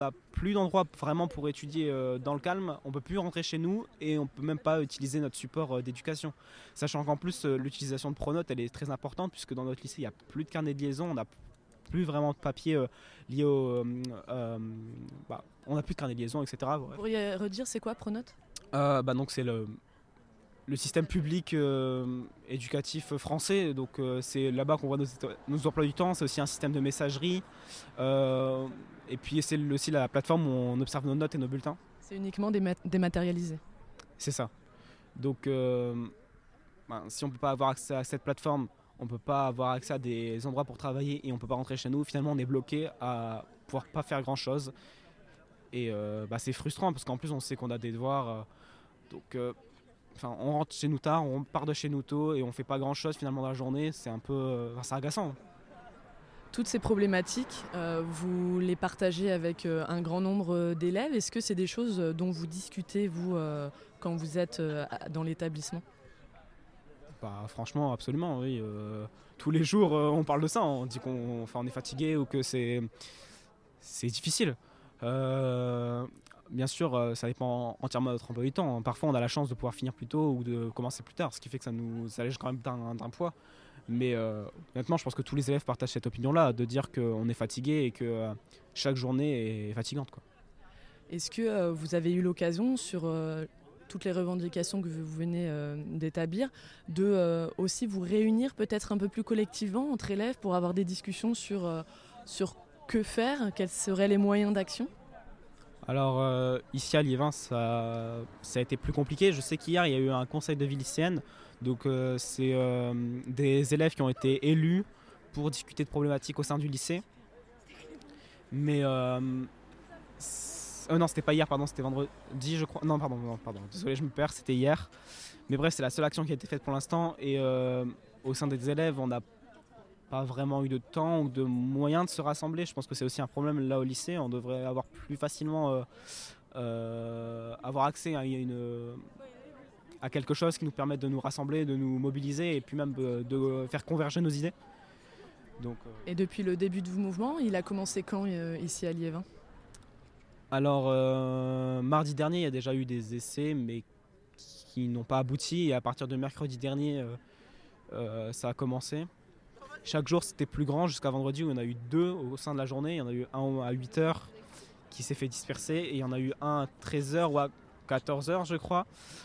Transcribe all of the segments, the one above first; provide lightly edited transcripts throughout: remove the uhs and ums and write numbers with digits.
On n'a plus d'endroit vraiment pour étudier dans le calme, on ne peut plus rentrer chez nous et on ne peut même pas utiliser notre support d'éducation. Sachant qu'en plus l'utilisation de Pronote elle est très importante puisque dans notre lycée il n'y a plus de carnet de liaison, on n'a plus vraiment de papier lié au... on n'a plus de carnet de liaison, etc. Vous pourriez redire c'est quoi Pronote ? Donc c'est le système public éducatif français, donc c'est là-bas qu'on voit nos emplois du temps, c'est aussi un système de messagerie. Et puis c'est aussi la plateforme où on observe nos notes et nos bulletins. C'est uniquement dématérialisé. C'est ça. Donc si on ne peut pas avoir accès à cette plateforme, on ne peut pas avoir accès à des endroits pour travailler et on ne peut pas rentrer chez nous. Finalement, on est bloqué à pouvoir pas faire grand-chose. Et c'est frustrant parce qu'en plus, on sait qu'on a des devoirs. On rentre chez nous tard, on part de chez nous tôt et on ne fait pas grand-chose finalement dans la journée. C'est un peu... c'est agaçant. Toutes ces problématiques, vous les partagez avec un grand nombre d'élèves. Est-ce que c'est des choses dont vous discutez, vous, quand vous êtes dans l'établissement ? Franchement, absolument, oui. Tous les jours, on parle de ça. On dit qu'on est fatigué ou que c'est difficile. Bien sûr, ça dépend entièrement de notre emploi du temps. Parfois, on a la chance de pouvoir finir plus tôt ou de commencer plus tard, ce qui fait que ça nous allège quand même d'un poids. Mais honnêtement, je pense que tous les élèves partagent cette opinion-là, de dire qu'on est fatigué et que chaque journée est fatigante, quoi. Est-ce que vous avez eu l'occasion, sur toutes les revendications que vous venez d'établir, de aussi vous réunir peut-être un peu plus collectivement entre élèves pour avoir des discussions sur que faire, quels seraient les moyens d'action ? Alors ici à Liévin, ça a été plus compliqué. Je sais qu'hier, il y a eu un conseil de vie lycéenne. Donc c'est des élèves qui ont été élus pour discuter de problématiques au sein du lycée. Mais non, c'était pas hier, pardon, c'était vendredi, je crois. Non, pardon, désolé, je me perds, c'était hier. Mais bref, c'est la seule action qui a été faite pour l'instant. Et au sein des élèves, on n'a pas vraiment eu de temps ou de moyens de se rassembler. Je pense que c'est aussi un problème là au lycée. On devrait avoir plus facilement avoir accès à quelque chose qui nous permette de nous rassembler, de nous mobiliser et puis même de faire converger nos idées. Donc, Et depuis le début du mouvement, il a commencé quand ici à Liévin ? Alors, mardi dernier, il y a déjà eu des essais, mais qui n'ont pas abouti. Et à partir de mercredi dernier, ça a commencé. Chaque jour, c'était plus grand jusqu'à vendredi où il y en a eu 2 au sein de la journée. Il y en a eu un à 8h qui s'est fait disperser et il y en a eu un à 13h ou à 14h, je crois.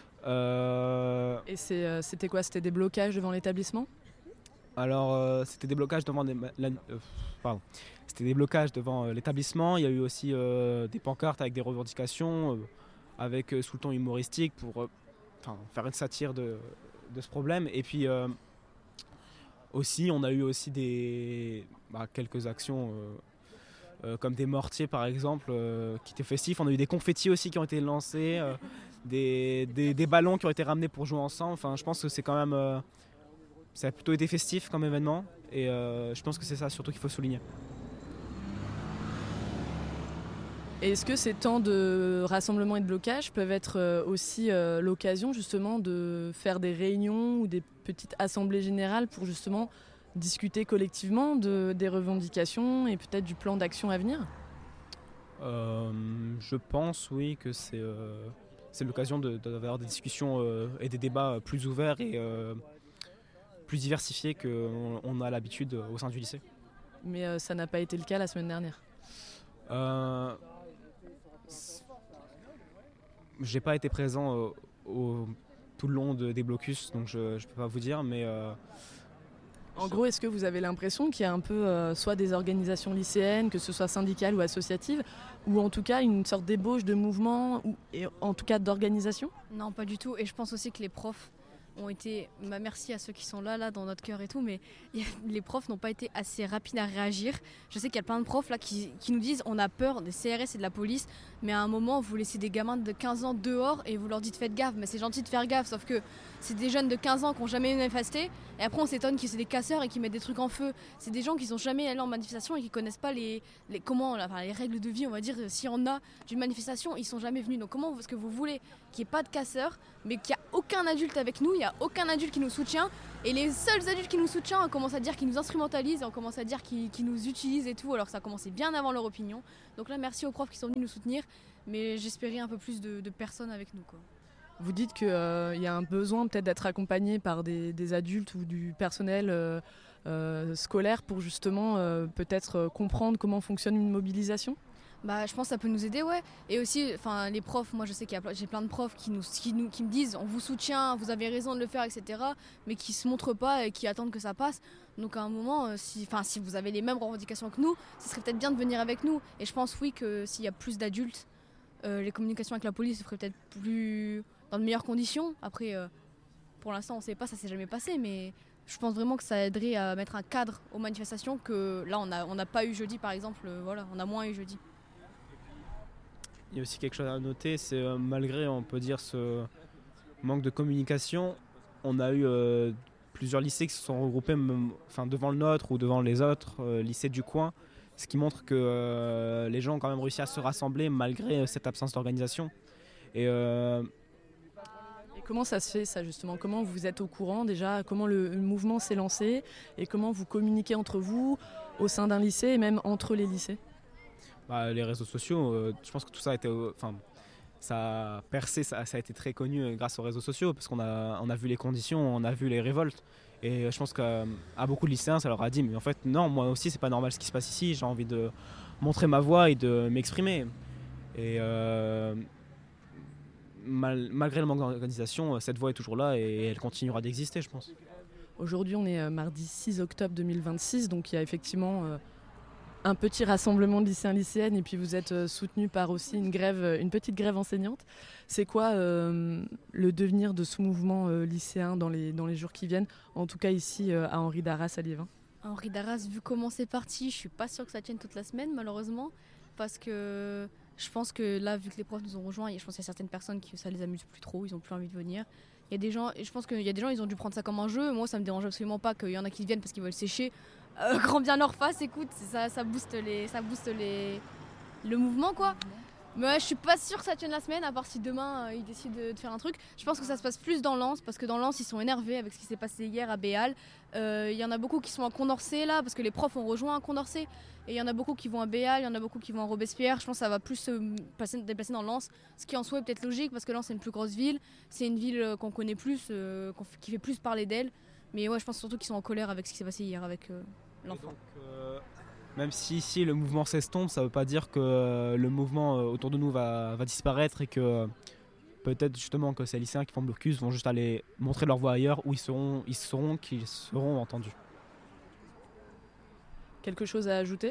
Et c'était quoi ? C'était des blocages devant l'établissement ? Alors, c'était des blocages devant C'était des blocages devant l'établissement. Il y a eu aussi des pancartes avec des revendications, avec sous le ton humoristique pour faire une satire de ce problème. Et puis aussi, on a eu aussi quelques actions comme des mortiers par exemple qui étaient festifs. On a eu des confettis aussi qui ont été lancés, des ballons qui ont été ramenés pour jouer ensemble. Enfin, je pense que c'est quand même... ça a plutôt été festif comme événement et je pense que c'est ça surtout qu'il faut souligner. Et est-ce que ces temps de rassemblement et de blocage peuvent être aussi l'occasion justement de faire des réunions ou des petites assemblées générales pour justement discuter collectivement des revendications et peut-être du plan d'action à venir ? Je pense oui que c'est l'occasion d'avoir des discussions et des débats plus ouverts et plus diversifiés qu'on a l'habitude au sein du lycée. Mais ça n'a pas été le cas la semaine dernière. J'ai pas été présent tout le long des blocus, donc je peux pas vous dire, mais... En gros, est-ce que vous avez l'impression qu'il y a un peu soit des organisations lycéennes, que ce soit syndicales ou associatives, ou en tout cas une sorte d'ébauche de mouvement, et en tout cas d'organisation ? Non, pas du tout. Et je pense aussi que les profs ont été... merci à ceux qui sont là dans notre cœur et tout, mais les profs n'ont pas été assez rapides à réagir. Je sais qu'il y a plein de profs là qui nous disent on a peur des CRS et de la police, mais à un moment vous laissez des gamins de 15 ans dehors et vous leur dites faites gaffe, mais c'est gentil de faire gaffe, sauf que c'est des jeunes de 15 ans qui n'ont jamais manifesté Et après on s'étonne que c'est des casseurs et qui mettent des trucs en feu. C'est des gens qui sont jamais allés en manifestation et qui connaissent pas les règles de vie, on va dire. S'il y en a d'une manifestation, ils sont jamais venus. Donc comment est-ce que vous voulez qu'il n'y ait pas de casseurs, mais qu'il n'y a aucun adulte avec nous, il n'y a aucun adulte qui nous soutient. Et les seuls adultes qui nous soutiennent, on commence à dire qu'ils nous instrumentalisent, on commence à dire qu'ils nous utilisent et tout, alors que ça a commencé bien avant leur opinion. Donc là, merci aux profs qui sont venus nous soutenir, mais j'espérais un peu plus de personnes avec nous, quoi. Vous dites qu'il y a un besoin peut-être d'être accompagné par des adultes ou du personnel scolaire pour justement peut-être comprendre comment fonctionne une mobilisation. Je pense que ça peut nous aider, ouais. Et aussi, les profs, moi je sais j'ai plein de profs qui me disent on vous soutient, vous avez raison de le faire, etc. Mais qui se montrent pas et qui attendent que ça passe. Donc à un moment, si vous avez les mêmes revendications que nous, ce serait peut-être bien de venir avec nous. Et je pense oui que s'il y a plus d'adultes, les communications avec la police se feraient peut-être plus dans de meilleures conditions. Après, pour l'instant on ne sait pas, ça s'est jamais passé, mais je pense vraiment que ça aiderait à mettre un cadre aux manifestations que là on n'a pas eu jeudi par exemple, on a moins eu jeudi. Il y a aussi quelque chose à noter, c'est malgré, on peut dire, ce manque de communication, on a eu plusieurs lycées qui se sont regroupés devant le nôtre ou devant les autres lycées du coin, ce qui montre que les gens ont quand même réussi à se rassembler malgré cette absence d'organisation. Et comment ça se fait ça justement ? Comment vous êtes au courant déjà ? Comment le mouvement s'est lancé ? Et comment vous communiquez entre vous, au sein d'un lycée et même entre les lycées ? Les réseaux sociaux, je pense que tout ça a été, ça a percé, ça a été très connu grâce aux réseaux sociaux parce qu'on a vu les conditions, on a vu les révoltes et je pense qu'à beaucoup de lycéens ça leur a dit mais en fait non, moi aussi c'est pas normal ce qui se passe ici, j'ai envie de montrer ma voix et de m'exprimer et malgré le manque d'organisation, cette voix est toujours là et elle continuera d'exister, je pense. Aujourd'hui on est mardi 6 octobre 2026, donc il y a effectivement un petit rassemblement de lycéens lycéennes et puis vous êtes soutenu par aussi une petite grève enseignante. C'est quoi le devenir de ce mouvement lycéen dans les jours qui viennent, en tout cas ici à Henri d'Arras à Liévin ? À Henri d'Arras, vu comment c'est parti, je suis pas sûre que ça tienne toute la semaine malheureusement, parce que je pense que là, vu que les profs nous ont rejoints, je pense qu'il y a certaines personnes qui ça les amuse plus trop, ils ont plus envie de venir. Il y a des gens, et je pense qu'il y a des gens, ils ont dû prendre ça comme un jeu. Moi, ça me dérange absolument pas qu'il y en a qui viennent parce qu'ils veulent sécher. Grand bien leur face, écoute, ça booste le mouvement, quoi. Mais ouais, je suis pas sûre que ça tienne la semaine, à part si demain ils décident de faire un truc. Je pense que ça se passe plus dans Lens, parce que dans Lens ils sont énervés avec ce qui s'est passé hier à Béal. Il y en a beaucoup qui sont à Condorcet là, parce que les profs ont rejoint à Condorcet. Et il y en a beaucoup qui vont à Béal, il y en a beaucoup qui vont à Robespierre. Je pense que ça va plus se déplacer dans Lens, ce qui en soi est peut-être logique, parce que Lens c'est une plus grosse ville. C'est une ville qu'on connaît plus, qui fait plus parler d'elle. Mais ouais, je pense surtout qu'ils sont en colère avec ce qui s'est passé hier avec l'enfant. Même si ici le mouvement s'estompe, ça ne veut pas dire que le mouvement autour de nous va disparaître et que peut-être justement que ces lycéens qui font blocus vont juste aller montrer leur voix ailleurs où ils sauront qu'ils seront entendus. Quelque chose à ajouter ?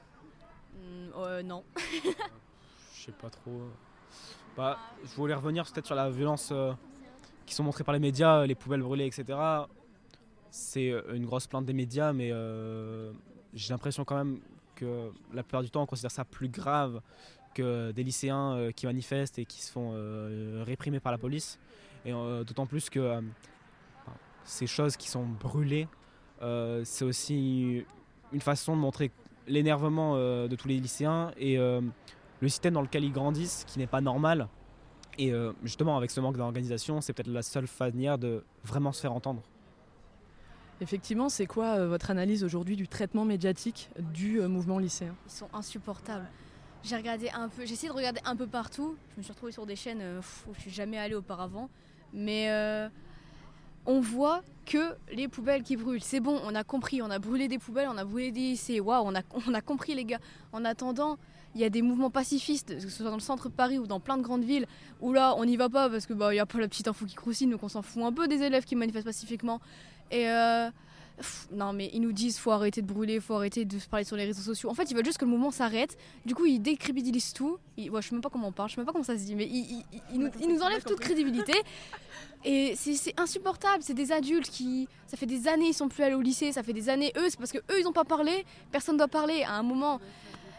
Non. Je sais pas trop. Je voulais revenir peut-être sur la violence qui sont montrées par les médias, les poubelles brûlées, etc. C'est une grosse plainte des médias, mais j'ai l'impression quand même que la plupart du temps on considère ça plus grave que des lycéens qui manifestent et qui se font réprimer par la police. Et d'autant plus que ces choses qui sont brûlées, c'est aussi une façon de montrer l'énervement de tous les lycéens et le système dans lequel ils grandissent, qui n'est pas normal. Et justement avec ce manque d'organisation, c'est peut-être la seule manière de vraiment se faire entendre. Effectivement, c'est quoi votre analyse aujourd'hui du traitement médiatique du mouvement lycéen ? Ils sont insupportables. J'ai essayé de regarder un peu partout. Je me suis retrouvée sur des chaînes où je suis jamais allée auparavant. Mais on voit que les poubelles qui brûlent. C'est bon, on a compris, on a brûlé des poubelles, on a brûlé des lycées. Waouh, on a compris les gars. En attendant, il y a des mouvements pacifistes, que ce soit dans le centre de Paris ou dans plein de grandes villes, où là, on n'y va pas parce que y a pas la petite info qui croustille, donc on s'en fout un peu des élèves qui manifestent pacifiquement. Et non mais ils nous disent faut arrêter de brûler, faut arrêter de se parler sur les réseaux sociaux. En fait ils veulent juste que le mouvement s'arrête. Du coup ils décrédibilisent tout. Je sais même pas comment on parle, je sais même pas comment ça se dit, mais ils nous enlèvent toute crédibilité. Et c'est insupportable, c'est des adultes ça fait des années ils sont plus allés au lycée, ça fait des années, c'est parce que eux ils ont pas parlé, personne doit parler. À un moment,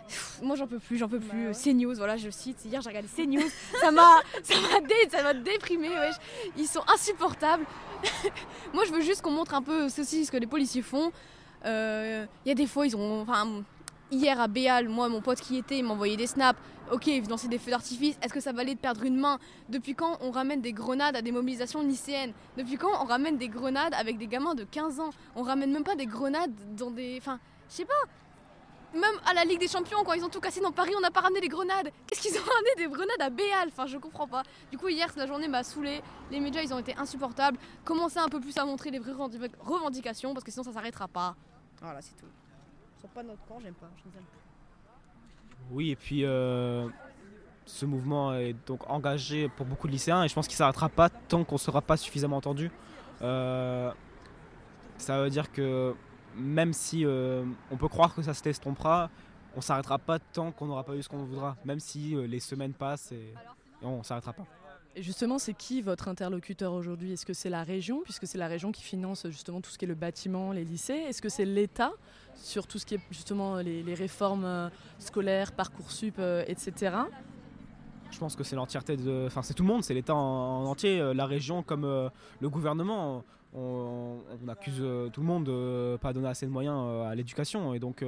Moi j'en peux plus. CNews, voilà, je cite. Hier j'ai regardé CNews, ça m'a déprimé, wesh. Ils sont insupportables. Moi je veux juste qu'on montre un peu ce que les policiers font. Il y a des fois hier à Béal, moi mon pote qui était, il m'envoyait des snaps. Ok, ils lançaient des feux d'artifice. Est-ce que ça valait de perdre une main? Depuis quand on ramène des grenades à des mobilisations lycéennes? Depuis quand on ramène des grenades avec des gamins de 15 ans? On ramène même pas des grenades dans des... Enfin, je sais pas. Même à la Ligue des Champions, quand ils ont tout cassé dans Paris, on n'a pas ramené des grenades. Qu'est-ce qu'ils ont ramené des grenades à Béal? Enfin, je comprends pas. Du coup, hier, la journée m'a saoulée. Les médias, ils ont été insupportables. Commencez un peu plus à montrer les vraies revendications, parce que sinon, ça s'arrêtera pas. Voilà, c'est tout. Ils sont pas de notre camp, j'aime pas. Je les aime. Oui, et puis ce mouvement est donc engagé pour beaucoup de lycéens et je pense qu'il ne s'arrêtera pas tant qu'on ne sera pas suffisamment entendu. Ça veut dire que même si on peut croire que ça s'estompera, on ne s'arrêtera pas tant qu'on n'aura pas eu ce qu'on voudra, même si les semaines passent et on ne s'arrêtera pas. Et justement, c'est qui votre interlocuteur aujourd'hui? Est-ce que c'est la région, puisque c'est la région qui finance justement tout ce qui est le bâtiment, les lycées? Est-ce que c'est l'État sur tout ce qui est justement les réformes scolaires, Parcoursup, etc. Je pense que c'est l'entièreté Enfin, c'est tout le monde, c'est l'État en entier, la région comme le gouvernement. On accuse tout le monde de ne pas donner assez de moyens à l'éducation. Et donc,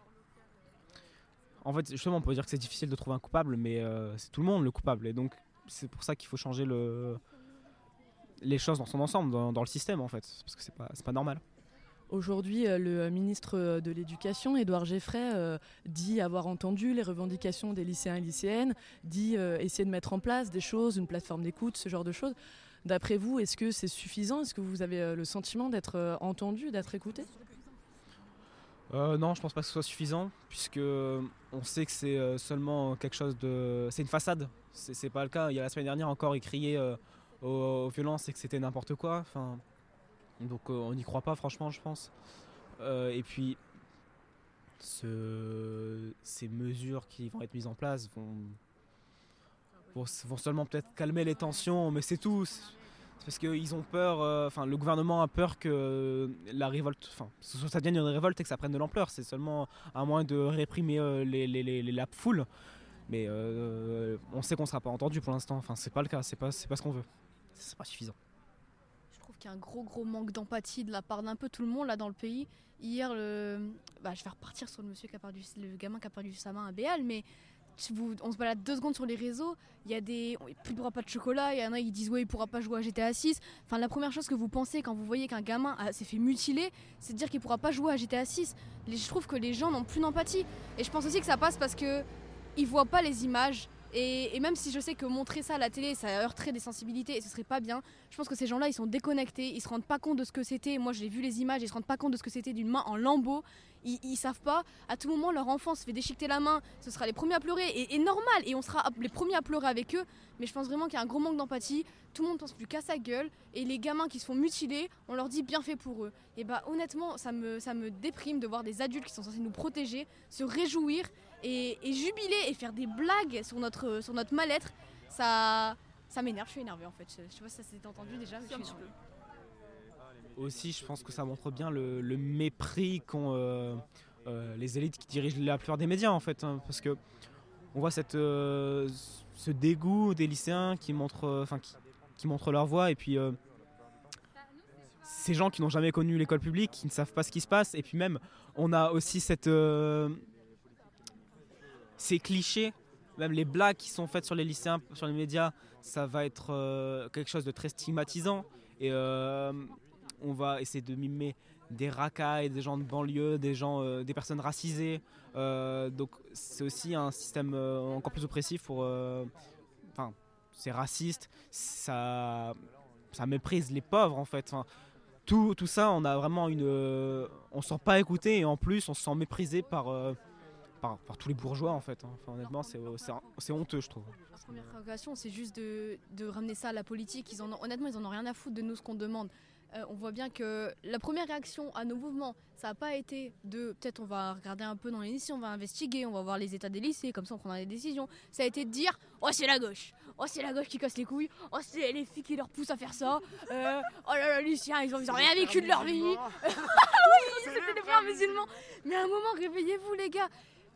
en fait, justement, on peut dire que c'est difficile de trouver un coupable, mais c'est tout le monde le coupable. Et donc, c'est pour ça qu'il faut changer les choses dans son ensemble, dans le système en fait, parce que c'est pas normal. Aujourd'hui, le ministre de l'Éducation, Édouard Geffray, dit avoir entendu les revendications des lycéens et lycéennes, dit essayer de mettre en place des choses, une plateforme d'écoute, ce genre de choses. D'après vous, est-ce que c'est suffisant? Est-ce que vous avez le sentiment d'être entendu, d'être écouté? Non, je pense pas que ce soit suffisant, puisque on sait que c'est seulement quelque chose de... C'est une façade, c'est pas le cas. Il y a la semaine dernière encore, ils criaient aux violences et que c'était n'importe quoi. Enfin, donc on n'y croit pas franchement, je pense. Et puis, ces mesures qui vont être mises en place vont seulement peut-être calmer les tensions, mais c'est tout. C'est parce qu'ils ont peur, le gouvernement a peur que la révolte, ça devienne une révolte et que ça prenne de l'ampleur. C'est seulement un moyen de réprimer la foule. Mais on sait qu'on ne sera pas entendu pour l'instant. Enfin, c'est pas le cas, c'est pas ce qu'on veut. C'est pas suffisant. Je trouve qu'il y a un gros manque d'empathie de la part d'un peu tout le monde là dans le pays. Hier, je vais repartir sur le gamin qui a perdu sa main à Béal, mais on se balade 2 secondes sur les réseaux, il ne pourra pas de chocolat, il y en a qui disent ouais il pourra pas jouer à GTA 6. Enfin, la première chose que vous pensez quand vous voyez qu'un gamin s'est fait mutiler, c'est de dire qu'il pourra pas jouer à GTA 6. Je trouve que les gens n'ont plus d'empathie. Et je pense aussi que ça passe parce qu'ils voient pas les images. Et même si je sais que montrer ça à la télé, ça heurterait des sensibilités et ce serait pas bien, je pense que ces gens-là, ils sont déconnectés, ils se rendent pas compte de ce que c'était. Moi, j'ai vu les images, ils se rendent pas compte de ce que c'était d'une main en lambeaux. Ils savent pas, à tout moment, leur enfant se fait déchiqueter la main, ce sera les premiers à pleurer, et normal, et on sera les premiers à pleurer avec eux. Mais je pense vraiment qu'il y a un gros manque d'empathie, tout le monde pense plus qu'à sa gueule, et les gamins qui se font mutiler, on leur dit bien fait pour eux. Et honnêtement, ça me déprime de voir des adultes qui sont censés nous protéger, se réjouir, et jubiler et faire des blagues sur notre mal-être. Ça m'énerve, je suis énervée en fait. Je sais pas si ça s'est entendu déjà, mais je suis énervée. Aussi, je pense que ça montre bien le mépris qu'ont les élites qui dirigent la plupart des médias en fait, hein, parce que on voit ce dégoût des lycéens qui montrent leur voix, et puis ces gens qui n'ont jamais connu l'école publique, qui ne savent pas ce qui se passe, et puis même on a aussi ces clichés, même les blagues qui sont faites sur les lycéens, sur les médias, ça va être quelque chose de très stigmatisant, et on va essayer de mimer des racailles, des gens de banlieue, des personnes racisées. Donc c'est aussi un système encore plus oppressif c'est raciste, ça méprise les pauvres en fait. Tout ça, on a vraiment on se sent pas écouté, et en plus on se sent méprisé par tous les bourgeois en fait. Honnêtement, c'est honteux, je trouve. La première réaction, c'est juste de ramener ça à la politique. Honnêtement, ils en ont rien à foutre de nous, ce qu'on demande. On voit bien que la première réaction à nos mouvements, ça n'a pas été peut-être on va regarder un peu dans les lycées, on va investiguer, on va voir les états des lycées, comme ça on prendra des décisions. Ça a été de dire oh c'est la gauche qui casse les couilles, oh c'est les filles qui leur poussent à faire ça, oh là là les lycéens ils ont rien vécu de leur vie. Oui, c'était les frères musulmans. Mais à un moment, réveillez-vous les gars.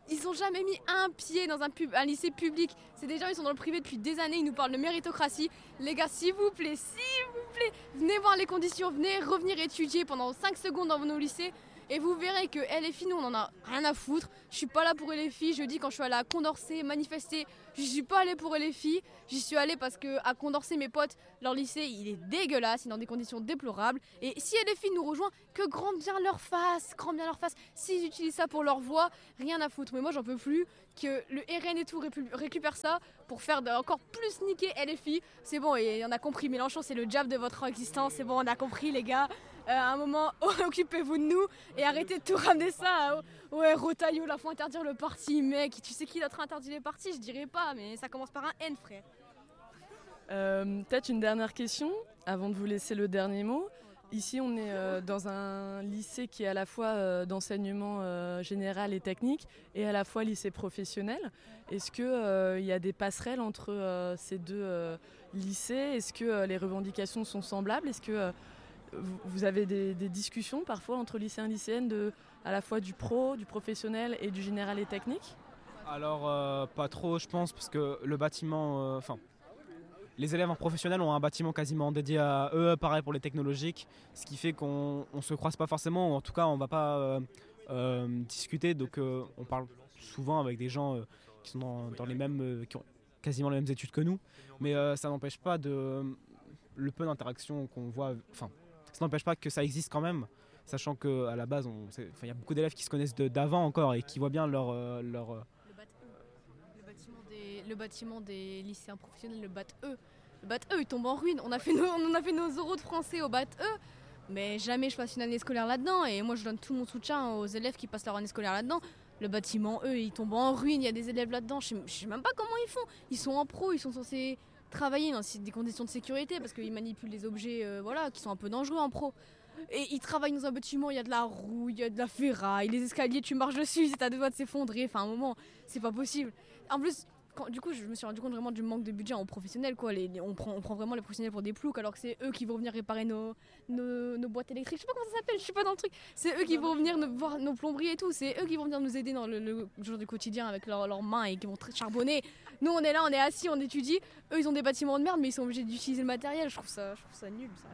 Ils ont jamais mis un pied dans un lycée public. C'est des gens, ils sont dans le privé depuis des années, ils nous parlent de méritocratie. Les gars, s'il vous plaît, venez voir les conditions, venez revenir étudier pendant 5 secondes dans nos lycées. Et vous verrez que LFI, nous, on en a rien à foutre. Je suis pas là pour LFI. Je dis, quand je suis allée à Condorcet manifester, je suis pas allée pour LFI. J'y suis allée parce que à Condorcet, mes potes, leur lycée, il est dégueulasse, il est dans des conditions déplorables. Et si LFI nous rejoint, que grand bien leur fasse, grand bien leur fasse. S'ils utilisent ça pour leur voix, rien à foutre. Mais moi, j'en peux plus que le RN et tout récupère ça pour faire encore plus niquer LFI. C'est bon, et on a compris. Mélenchon, c'est le jab de votre existence. C'est bon, on a compris, les gars. À un moment, occupez-vous de nous et arrêtez de tout ramener ça. Ouais, Rotaillot, là, faut interdire le parti, mec. Tu sais qui d'autre a interdit les partis? Je dirais pas, mais ça commence par un N, frère. Peut-être une dernière question, avant de vous laisser le dernier mot. Ici, on est dans un lycée qui est à la fois d'enseignement général et technique, et à la fois lycée professionnel. Est-ce qu'il y a des passerelles entre ces deux lycées? Est-ce que les revendications sont semblables? Est-ce que vous avez des discussions parfois entre lycéens et lycéennes à la fois du pro, du professionnel et du général et technique? Alors, pas trop, je pense, parce que le bâtiment... les élèves en professionnel ont un bâtiment quasiment dédié à eux, pareil pour les technologiques, ce qui fait qu'on ne se croise pas forcément, ou en tout cas on ne va pas discuter, donc on parle souvent avec des gens qui sont dans les mêmes, qui ont quasiment les mêmes études que nous, mais ça n'empêche pas le peu d'interaction qu'on voit, ça n'empêche pas que ça existe quand même, sachant qu'à la base, il y a beaucoup d'élèves qui se connaissent d'avant encore et qui voient bien leur Le bâtiment des lycéens professionnels, le BAT-E. Le BAT-E, il tombe en ruine. On a fait nos euros de français au BAT-E, mais jamais je passe une année scolaire là-dedans. Et moi, je donne tout mon soutien aux élèves qui passent leur année scolaire là-dedans. Le bâtiment, eux, il tombe en ruine. Il y a des élèves là-dedans. Je sais même pas comment ils font. Ils sont en pro, ils sont censés travailler dans des conditions de sécurité parce qu'ils manipulent des objets qui sont un peu dangereux en pro. Et ils travaillent dans un bâtiment, il y a de la rouille, il y a de la ferraille, les escaliers, tu marches dessus, c'est à deux doigts de s'effondrer. Enfin, à un moment, c'est pas possible. En plus, du coup, je me suis rendu compte vraiment du manque de budget en professionnel, quoi. On prend vraiment les professionnels pour des ploucs, alors que c'est eux qui vont venir réparer nos boîtes électriques. Je sais pas comment ça s'appelle, je suis pas dans le truc. C'est eux qui vont venir voir nos plomberies et tout. C'est eux qui vont venir nous aider dans le jour du quotidien avec leurs mains et qui vont charbonner. Nous, on est là, on est assis, on étudie. Eux, ils ont des bâtiments de merde, mais ils sont obligés d'utiliser le matériel. Je trouve ça nul, ça.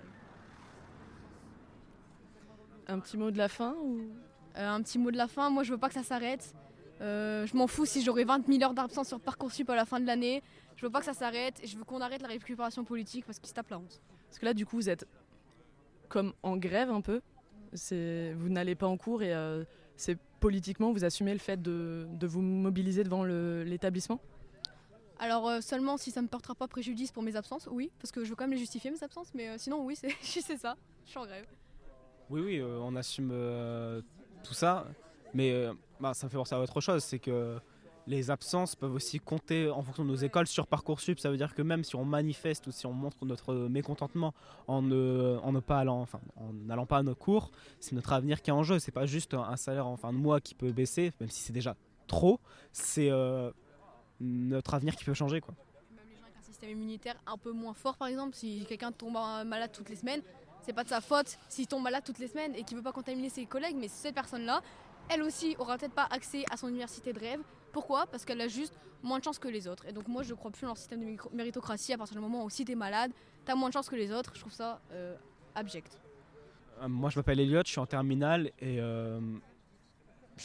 Un petit mot de la fin Un petit mot de la fin, moi je veux pas que ça s'arrête. Je m'en fous si j'aurai 20 000 heures d'absence sur Parcoursup à la fin de l'année. Je veux pas que ça s'arrête et je veux qu'on arrête la récupération politique parce qu'ils se tapent la honte. Parce que là, du coup, vous êtes comme en grève un peu. Vous n'allez pas en cours et c'est politiquement, vous assumez le fait de vous mobiliser devant l'établissement? Alors seulement si ça me portera pas préjudice pour mes absences, oui, parce que je veux quand même les justifier mes absences, mais sinon oui, c'est ça, je suis en grève. Oui, on assume tout ça, mais ça me fait penser à autre chose, c'est que les absences peuvent aussi compter en fonction de nos écoles sur Parcoursup. Ça veut dire que même si on manifeste ou si on montre notre mécontentement en n'allant pas à nos cours, c'est notre avenir qui est en jeu. C'est pas juste un salaire en fin de mois qui peut baisser, même si c'est déjà trop, c'est notre avenir qui peut changer, quoi. Même les gens avec un système immunitaire un peu moins fort, par exemple, si quelqu'un tombe malade toutes les semaines, c'est pas de sa faute s'il tombe malade toutes les semaines et qu'il veut pas contaminer ses collègues, mais cette personne-là, elle aussi aura peut-être pas accès à son université de rêve. Pourquoi? Parce qu'elle a juste moins de chance que les autres. Et donc moi je crois plus dans le système de méritocratie à partir du moment où si t'es malade, t'as moins de chance que les autres. Je trouve ça abject. Moi je m'appelle Elliot, je suis en terminale et je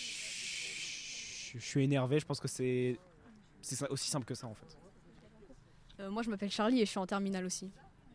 suis énervé. Je pense que c'est aussi simple que ça en fait. Moi je m'appelle Charlie et je suis en terminale aussi.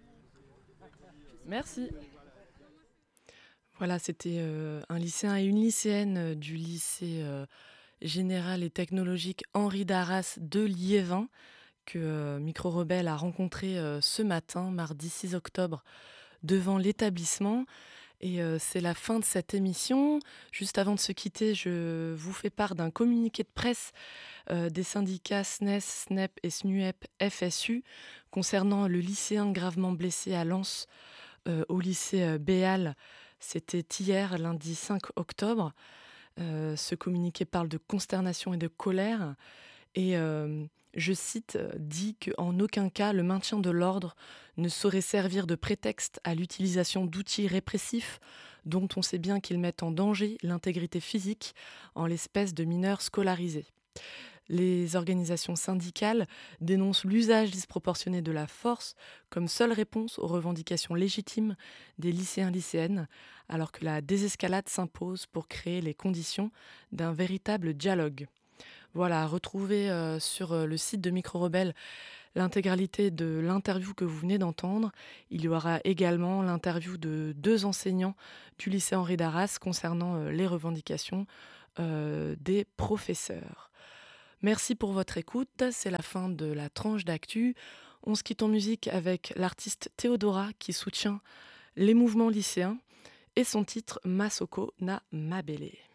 Merci. Voilà, c'était un lycéen et une lycéenne du lycée général et technologique Henri Darras de Liévin que Micro Rebelle a rencontré ce matin, mardi 6 octobre, devant l'établissement. Et c'est la fin de cette émission. Juste avant de se quitter, je vous fais part d'un communiqué de presse des syndicats SNES, SNEP et SNUEP FSU concernant le lycéen gravement blessé à Lens au lycée Béal. C'était hier, lundi 5 octobre. Ce communiqué parle de consternation et de colère. Et je cite, dit qu'en aucun cas le maintien de l'ordre ne saurait servir de prétexte à l'utilisation d'outils répressifs dont on sait bien qu'ils mettent en danger l'intégrité physique en l'espèce de mineurs scolarisés. Les organisations syndicales dénoncent l'usage disproportionné de la force comme seule réponse aux revendications légitimes des lycéens-lycéennes, alors que la désescalade s'impose pour créer les conditions d'un véritable dialogue. Voilà, retrouvez sur le site de Micro Rebelle l'intégralité de l'interview que vous venez d'entendre. Il y aura également l'interview de 2 enseignants du lycée Henri d'Arras concernant les revendications des professeurs. Merci pour votre écoute, c'est la fin de la tranche d'actu. On se quitte en musique avec l'artiste Théodora qui soutient les mouvements lycéens et son titre Masoko na Mabele.